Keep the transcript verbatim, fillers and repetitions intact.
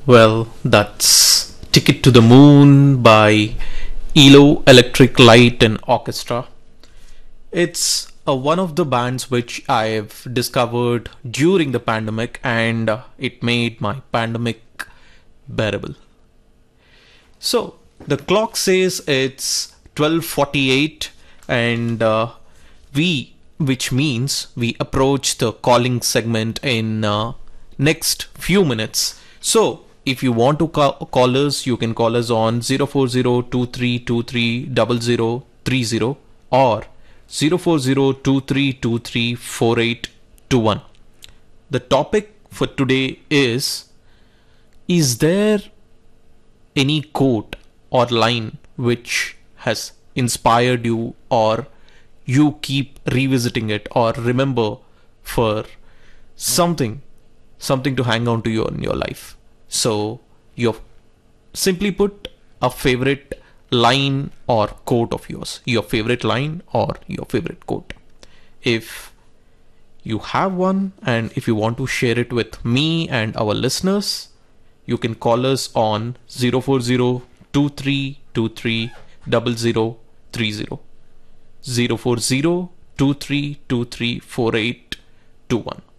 Well, that's Ticket to the Moon by Elo Electric Light and Orchestra. It's uh, one of the bands which I've discovered during the pandemic, and uh, it made my pandemic bearable. So, the clock says it's twelve forty-eight, and uh, we, which means we approach the calling segment in uh, next few minutes. So, if you want to ca- call us, you can call us on zero four zero two three two three zero zero three zero or zero four zero two three two three four eight two one. The topic for today is Is there any quote or line which has inspired you, or you keep revisiting it or remember for something something to hang on to you in your life? So you've simply put a favorite line or quote of yours, your favorite line or your favorite quote. If you have one and if you want to share it with me and our listeners, you can call us on zero four zero two three two three zero zero three zero, zero four zero two three two three four eight two one.